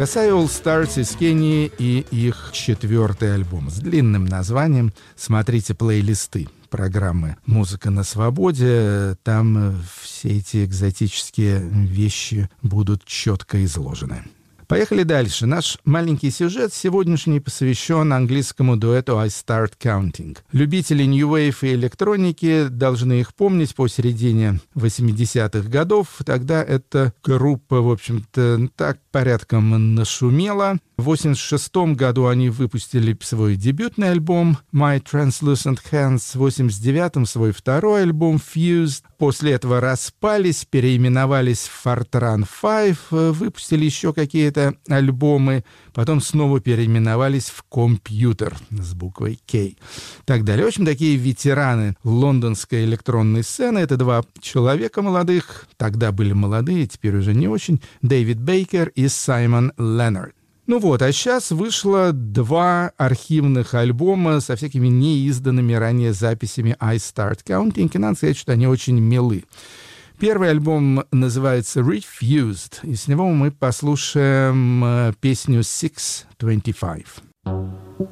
Kasai All Stars из Кении и их 4-й альбом с длинным названием. Смотрите плейлисты программы «Музыка на свободе». Там все эти экзотические вещи будут четко изложены. Поехали дальше. Наш маленький сюжет сегодняшний посвящен английскому дуэту I Start Counting. Любители New Wave и электроники должны их помнить по середине 80-х годов. Тогда эта группа, в общем-то, так порядком нашумела. В 1986 году они выпустили свой дебютный альбом My Translucent Hands, в 1989 свой второй альбом Fused. После этого распались, переименовались в Fortran 5, выпустили еще какие-то альбомы, потом снова переименовались в Computer с буквой K. Так далее. В общем, такие ветераны лондонской электронной сцены. Это два человека молодых, тогда были молодые, теперь уже не очень, Дэвид Бейкер и Саймон Леннард. Ну вот, а сейчас вышло 2 архивных альбома со всякими неизданными ранее записями I Start Counting, и надо сказать, что они очень милы. Первый альбом называется Refused, и с него мы послушаем песню 625.